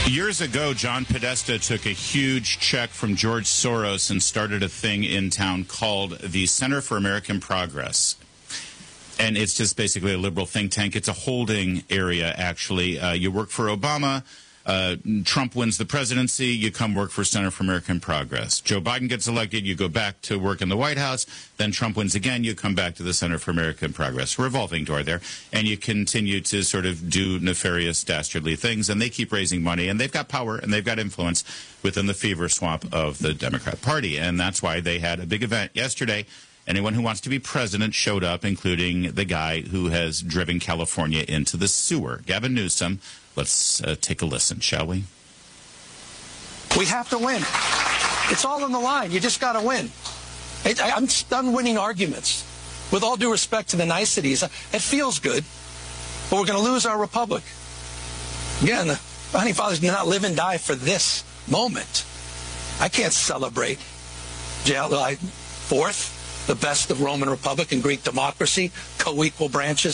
Years ago, John Podesta took a huge check from George Soros and started a thing in town called the Center for American Progress. And it's just basically a liberal think tank. It's a holding area, actually. You work for Obama. Trump wins the presidency, you come work for Center for American Progress. Joe Biden gets elected, you go back to work in the White House. Then Trump wins again, you come back to the Center for American Progress. Revolving door there. And you continue to sort of do nefarious, dastardly things. And they keep raising money. And they've got power and they've got influence within the fever swamp of the Democrat Party. And that's why they had a big event yesterday. Anyone who wants to be president showed up, including the guy who has driven California into the sewer, Gavin Newsom. Let's take a listen, shall we? We have to win. It's all on the line. You just got to win. I'm done winning arguments. With all due respect to the niceties, it feels good, but we're going to lose our republic. Again, the founding fathers did not live and die for this moment. I can't celebrate July 4th, the best of Roman Republic and Greek democracy, co-equal branches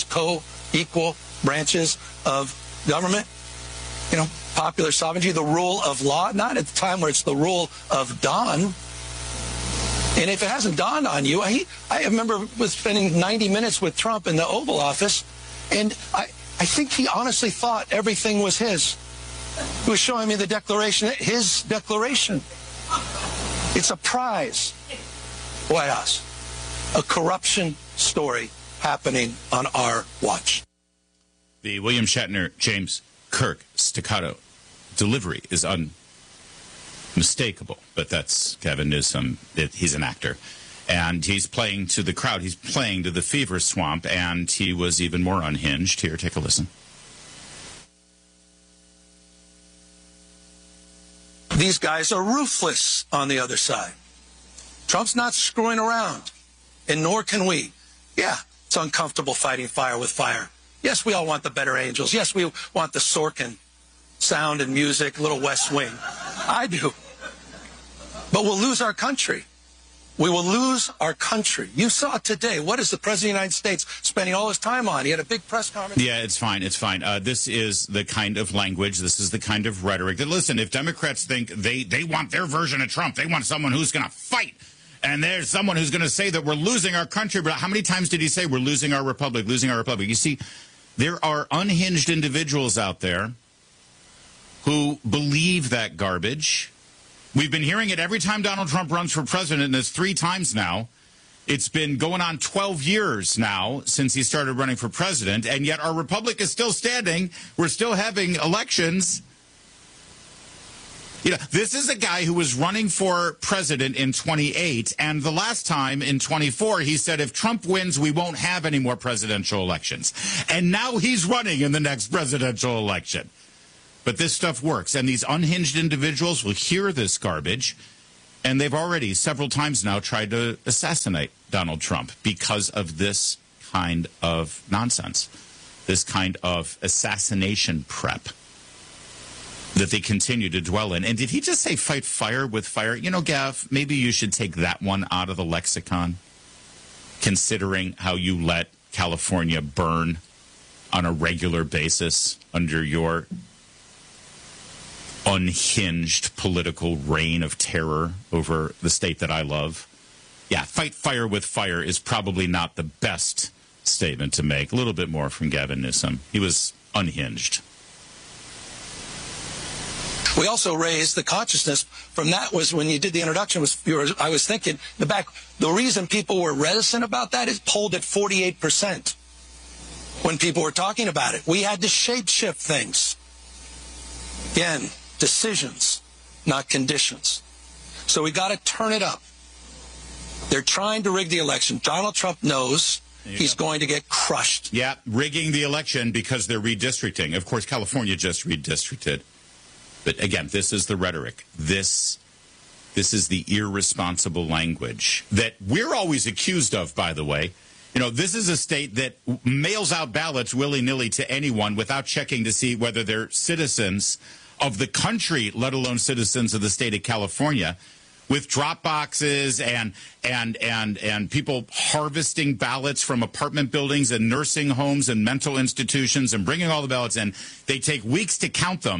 of government, popular sovereignty, the rule of law, not at the time where it's the rule of dawn. And if it hasn't dawned on you, I remember spending 90 minutes with Trump in the Oval Office, and I think he honestly thought everything was his. He was showing me the declaration, his declaration. It's a prize. White House. A corruption story happening on our watch. The William Shatner, James Kirk staccato delivery is unmistakable, but that's Gavin Newsom. He's an actor, and he's playing to the crowd. He's playing to the fever swamp, and he was even more unhinged. Here, take a listen. These guys are ruthless on the other side. Trump's not screwing around, and nor can we. Yeah, it's uncomfortable fighting fire with fire. Yes, we all want the better angels. Yes, we want the Sorkin sound and music, little West Wing. I do. But we'll lose our country. We will lose our country. You saw today, what is the President of the United States spending all his time on? He had a big press conference. Yeah, it's fine. It's fine. This is the kind of language, this is the kind of rhetoric that, listen, if Democrats think they want their version of Trump, they want someone who's going to fight, and there's someone who's going to say that we're losing our country. But how many times did he say we're losing our republic, losing our republic? You see, there are unhinged individuals out there who believe that garbage. We've been hearing it every time Donald Trump runs for president, and it's 3 times now. It's been going on 12 years now since he started running for president, and yet our republic is still standing. We're still having elections. This is a guy who was running for president in 28, and the last time in 24, he said, if Trump wins, we won't have any more presidential elections. And now he's running in the next presidential election. But this stuff works, and these unhinged individuals will hear this garbage, and they've already several times now tried to assassinate Donald Trump because of this kind of nonsense, this kind of assassination prep that they continue to dwell in. And did he just say fight fire with fire? Gav, maybe you should take that one out of the lexicon, considering how you let California burn on a regular basis under your unhinged political reign of terror over the state that I love. Yeah, fight fire with fire is probably not the best statement to make. A little bit more from Gavin Newsom. He was unhinged. We also raised the consciousness from that was when you did the introduction I was thinking the reason people were reticent about that is polled at 48% when people were talking about it. We had to shape-shift things. Again, decisions, not conditions. So we got to turn it up. They're trying to rig the election. Donald Trump knows he's going to get crushed. Yeah, rigging the election because they're redistricting. Of course, California just redistricted. But again, this is the rhetoric. This is the irresponsible language that we're always accused of, by the way. This is a state that mails out ballots willy-nilly to anyone without checking to see whether they're citizens of the country, let alone citizens of the state of California, with drop boxes and people harvesting ballots from apartment buildings and nursing homes and mental institutions and bringing all the ballots in. They take weeks to count them.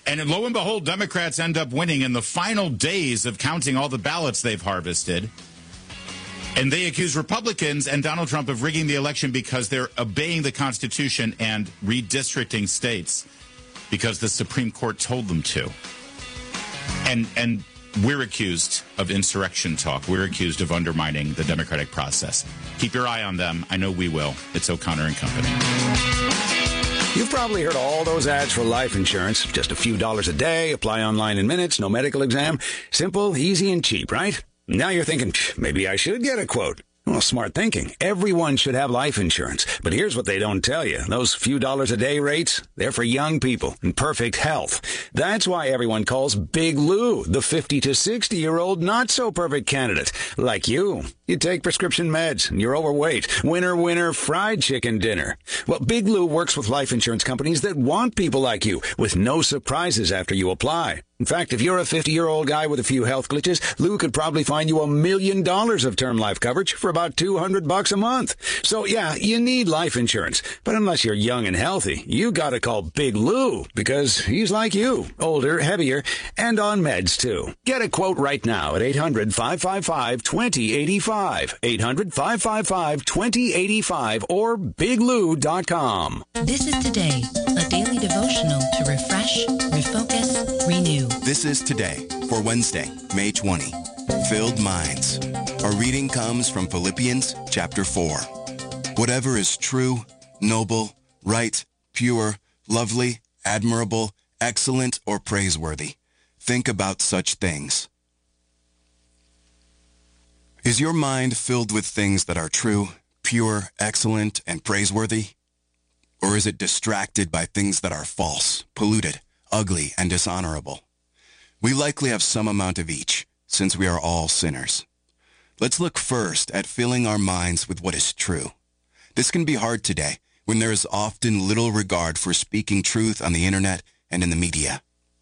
And lo and behold, Democrats end up winning in the final days of counting all the ballots they've harvested. And they accuse Republicans and Donald Trump of rigging the election because they're obeying the Constitution and redistricting states because the Supreme Court told them to. And we're accused of insurrection talk. We're accused of undermining the democratic process. Keep your eye on them. I know we will. It's O'Connor and Company. You've probably heard all those ads for life insurance. Just a few dollars a day, apply online in minutes, no medical exam. Simple, easy, and cheap, right? Now you're thinking, maybe I should get a quote. Well, smart thinking. Everyone should have life insurance. But here's what they don't tell you. Those few dollars a day rates, they're for young people in perfect health. That's why everyone calls Big Lou the 50 to 60-year-old not-so-perfect candidate. Like you. You take prescription meds, and you're overweight. Winner, fried chicken dinner. Well, Big Lou works with life insurance companies that want people like you, with no surprises after you apply. In fact, if you're a 50-year-old guy with a few health glitches, Lou could probably find you $1 million of term life coverage for about $200 a month. So, yeah, you need life insurance. But unless you're young and healthy, you gotta call Big Lou, because he's like you, older, heavier, and on meds, too. Get a quote right now at 800-555-2085. 800-555-2085 or biglou.com. This is Today, a daily devotional to refresh, refocus, renew. This is Today for Wednesday, May 20. Filled minds. Our reading comes from Philippians chapter 4. Whatever is true, noble, right, pure, lovely, admirable, excellent, or praiseworthy, think about such things. Is your mind filled with things that are true, pure, excellent, and praiseworthy? Or is it distracted by things that are false, polluted, ugly, and dishonorable? We likely have some amount of each, since we are all sinners. Let's look first at filling our minds with what is true. This can be hard today, when there is often little regard for speaking truth on the internet and in the media.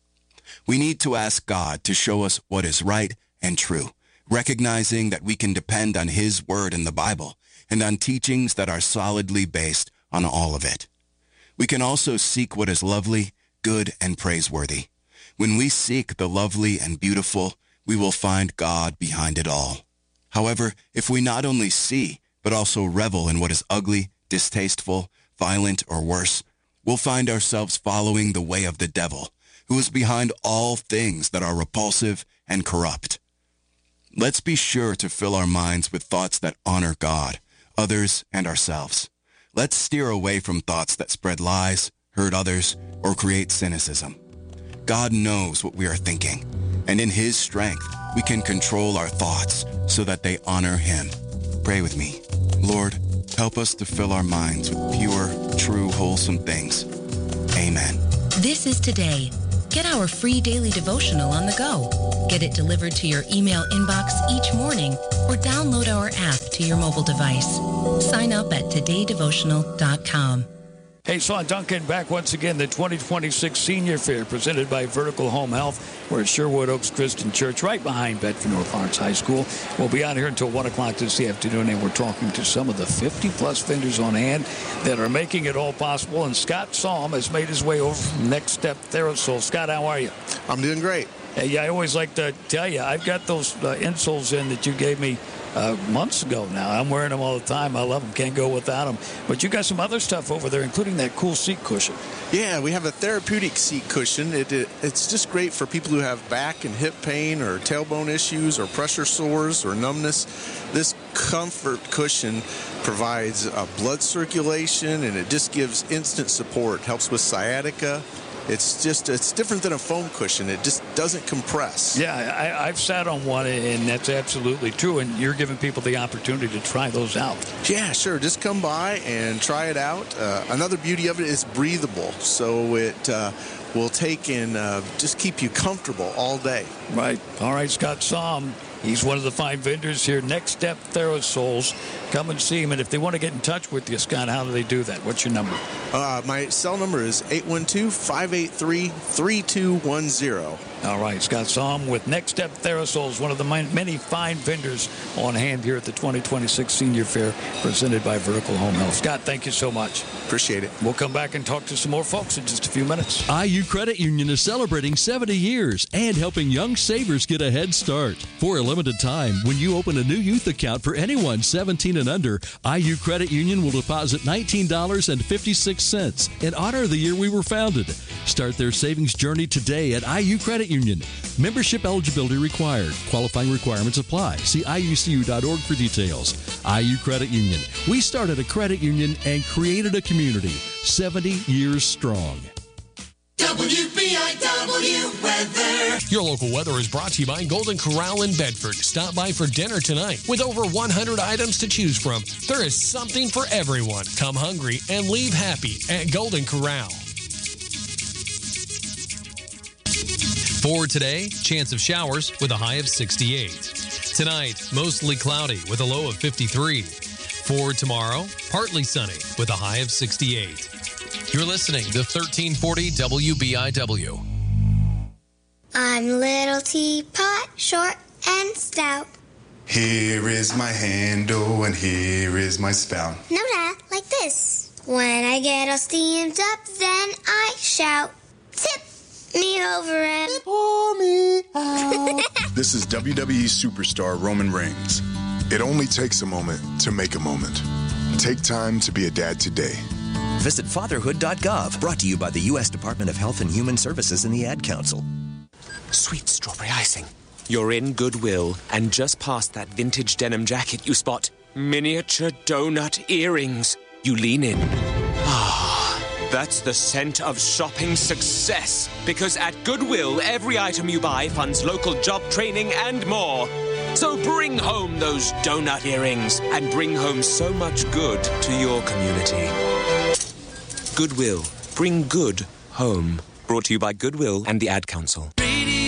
We need to ask God to show us what is right and true, recognizing that we can depend on His Word in the Bible and on teachings that are solidly based on all of it. We can also seek what is lovely, good, and praiseworthy. When we seek the lovely and beautiful, we will find God behind it all. However, if we not only see, but also revel in what is ugly, distasteful, violent, or worse, we'll find ourselves following the way of the devil, who is behind all things that are repulsive and corrupt. Let's be sure to fill our minds with thoughts that honor God, others, and ourselves. Let's steer away from thoughts that spread lies, hurt others, or create cynicism. God knows what we are thinking, and in His strength, we can control our thoughts so that they honor Him. Pray with me. Lord, help us to fill our minds with pure, true, wholesome things. Amen. This is Today. Get our free daily devotional on the go. Get it delivered to your email inbox each morning or download our app to your mobile device. Sign up at todaydevotional.com. Hey, Sean Duncan back once again, the 2026 Senior Fair presented by Vertical Home Health. We're at Sherwood Oaks Christian Church, right behind Bedford North Lawrence High School. We'll be out here until 1 o'clock this afternoon, and we're talking to some of the 50-plus vendors on hand that are making it all possible. And Scott Salm has made his way over from Next Step Therasol. Scott, how are you? I'm doing great. Hey, I always like to tell you, I've got those insoles in that you gave me months ago now. I'm wearing them all the time. I love them. Can't go without them. But you got some other stuff over there, including that cool seat cushion. Yeah, we have a therapeutic seat cushion. It's just great for people who have back and hip pain or tailbone issues or pressure sores or numbness. This comfort cushion provides blood circulation, and it just gives instant support. Helps with sciatica. It's different than a foam cushion. It just doesn't compress. Yeah, I've sat on one, and that's absolutely true. And you're giving people the opportunity to try those out. Yeah, sure. Just come by and try it out. Another beauty of it is breathable, so it will take and just keep you comfortable all day. Right. All right, Scott Salm. He's one of the fine vendors here. Next Step Therasols. Come and see him. And if they want to get in touch with you, Scott, how do they do that? What's your number? My cell number is 812-583-3210. All right, Scott Somm with Next Step Therasols, one of the many fine vendors on hand here at the 2026 Senior Fair presented by Vertical Home Health. Scott, thank you so much. Appreciate it. We'll come back and talk to some more folks in just a few minutes. IU Credit Union is celebrating 70 years and helping young savers get a head start. For a limited time, when you open a new youth account for anyone 17 and under, IU Credit Union will deposit $19.56 in honor of the year we were founded. Start their savings journey today at IU Credit Union. Membership eligibility required. Qualifying requirements apply. See IUCU.org for details. IU Credit Union. We started a credit union and created a community 70 years strong. WBIW weather. Your local weather is brought to you by Golden Corral in Bedford. Stop by for dinner tonight. With over 100 items to choose from, there is something for everyone. Come hungry and leave happy at Golden Corral. For today, chance of showers with a high of 68. Tonight, mostly cloudy with a low of 53. For tomorrow, partly sunny with a high of 68. You're listening to 1340 WBIW. I'm Little Teapot, short and stout. Here is my handle and here is my spout. No, Dad, like this. When I get all steamed up, then I shout, tip me over and pour me out. This is WWE superstar Roman Reigns. It only takes a moment to make a moment. Take time to be a dad today. Visit fatherhood.gov, brought to you by the U.S. Department of Health and Human Services and the Ad Council. Sweet strawberry icing. You're in Goodwill, and just past that vintage denim jacket, you spot miniature donut earrings. You lean in. Ah, that's the scent of shopping success. Because at Goodwill, every item you buy funds local job training and more. So bring home those donut earrings and bring home so much good to your community. Goodwill. Bring good home. Brought to you by Goodwill and the Ad Council.